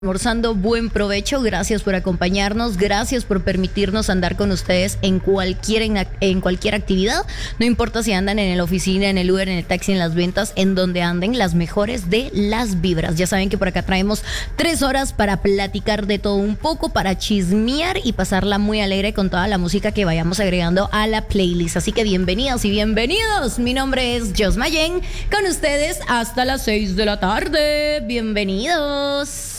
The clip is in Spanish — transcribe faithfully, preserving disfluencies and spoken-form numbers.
Almorzando, buen provecho, gracias por acompañarnos, gracias por permitirnos andar con ustedes en cualquier, en, en cualquier actividad, no importa si andan en la oficina, en el Uber, en el taxi, en las ventas, en donde anden, las mejores de las vibras. Ya saben que por acá traemos tres horas para platicar de todo un poco, para chismear y pasarla muy alegre con toda la música que vayamos agregando a la playlist. Así que bienvenidos y bienvenidos, mi nombre es Jos Mayen, con ustedes hasta las seis de la tarde, bienvenidos.